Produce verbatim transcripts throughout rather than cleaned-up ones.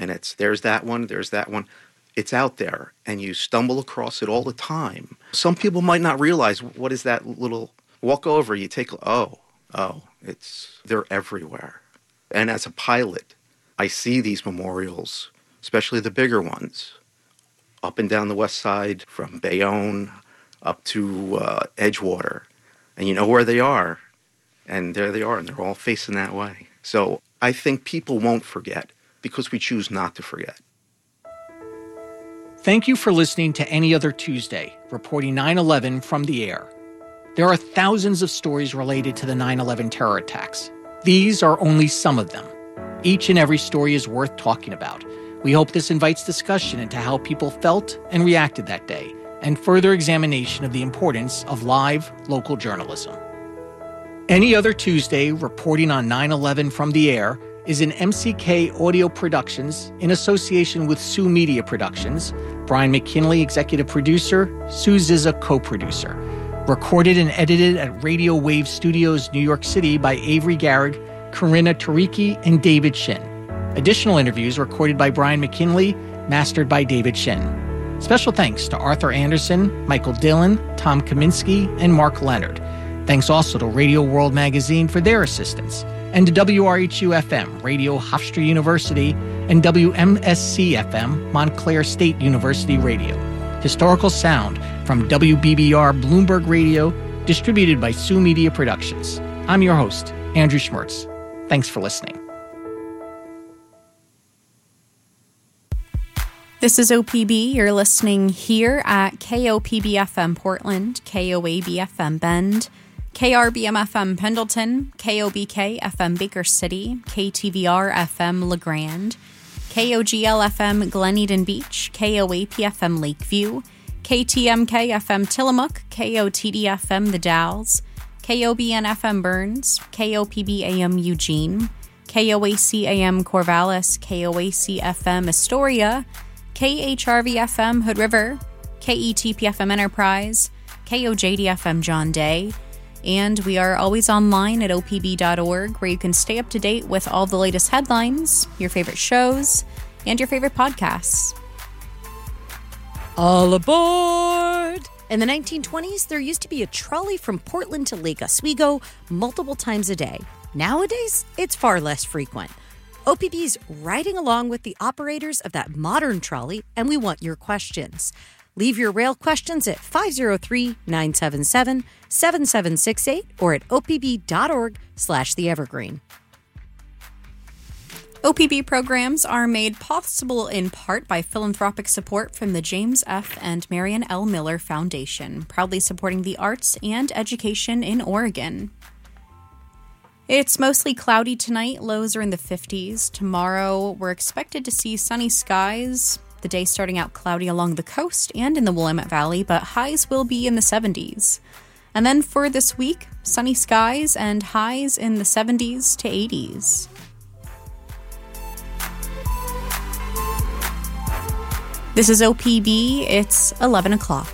it's, there's that one, there's that one. It's out there, and you stumble across it all the time. Some people might not realize, what is that little, walk over, you take, oh, oh, it's, they're everywhere. And as a pilot, I see these memorials, especially the bigger ones, up and down the west side, from Bayonne up to uh, Edgewater. And you know where they are, and there they are, and they're all facing that way. So I think people won't forget because we choose not to forget. Thank you for listening to Any Other Tuesday, reporting nine eleven from the air. There are thousands of stories related to the nine eleven terror attacks. These are only some of them. Each and every story is worth talking about. We hope this invites discussion into how people felt and reacted that day, and further examination of the importance of live, local journalism. Any Other Tuesday, reporting on nine eleven from the air, is an M C K Audio Productions in association with Sue Media Productions, Brian McKinley, executive producer, Sue Zizza, co-producer. Recorded and edited at Radio Wave Studios, New York City by Avery Garrig, Corinna Tariki, and David Shin. Additional interviews recorded by Brian McKinley, mastered by David Shin. Special thanks to Arthur Anderson, Michael Dillon, Tom Kaminsky, and Mark Leonard. Thanks also to Radio World Magazine for their assistance, and to W R H U F M, Radio Hofstra University, and W M S C F M, Montclair State University Radio. Historical sound from W B B R Bloomberg Radio, distributed by Sue Media Productions. I'm your host, Andrew Schmertz. Thanks for listening. This is O P B. You're listening here at K O P B F M Portland, K O A B F M Bend, K R B M F M Pendleton, K O B K F M Baker City, K T V R F M LeGrand, K O G L F M Glen Eden Beach, K O A P F M Lakeview, K T M K F M Tillamook, K O T D F M The Dalles, K O B N F M Burns, K O P B A M Eugene, K O A C A M Corvallis, K O A C F M Astoria, K H R V F M Hood River, K E T P F M Enterprise, K O J D F M John Day, and we are always online at O P B dot org, where you can stay up to date with all the latest headlines, your favorite shows, and your favorite podcasts. All aboard! In the nineteen twenties, there used to be a trolley from Portland to Lake Oswego multiple times a day. Nowadays, it's far less frequent. O P B's riding along with the operators of that modern trolley, and we want your questions. Leave your rail questions at five oh three, nine seven seven, seven seven six eight or at O P B dot org slash the evergreen. O P B programs are made possible in part by philanthropic support from the James F. and Marion L. Miller Foundation, proudly supporting the arts and education in Oregon. It's mostly cloudy tonight. Lows are in the fifties. Tomorrow, we're expected to see sunny skies. The day starting out cloudy along the coast and in the Willamette Valley, but highs will be in the seventies. And then for this week, sunny skies and highs in the seventies to eighties. This is O P B. It's eleven o'clock.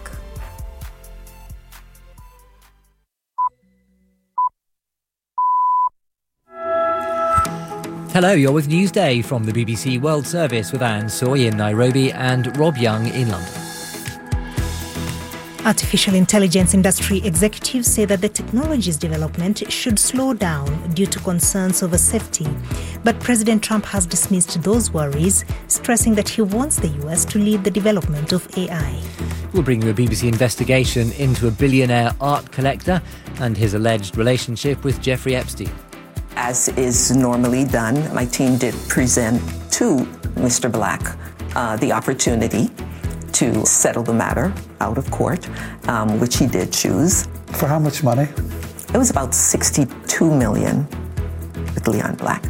Hello, you're with Newsday from the B B C World Service with Anne Soy in Nairobi and Rob Young in London. Artificial intelligence industry executives say that the technology's development should slow down due to concerns over safety. But President Trump has dismissed those worries, stressing that he wants the U S to lead the development of A I. We'll bring you a B B C investigation into a billionaire art collector and his alleged relationship with Jeffrey Epstein. As is normally done, my team did present to Mister Black uh, the opportunity to settle the matter out of court, um, which he did choose. For how much money? It was about sixty-two million dollars with Leon Black.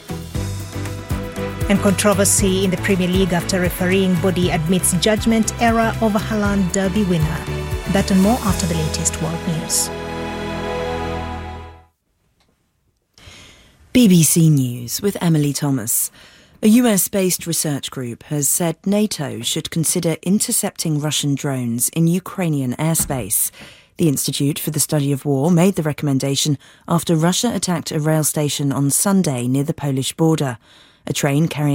And controversy in the Premier League after refereeing body admits judgment error over Haaland derby winner. That and more after the latest world news. B B C News with Emily Thomas. A U S-based research group has said NATO should consider intercepting Russian drones in Ukrainian airspace. The Institute for the Study of War made the recommendation after Russia attacked a rail station on Sunday near the Polish border. A train carrying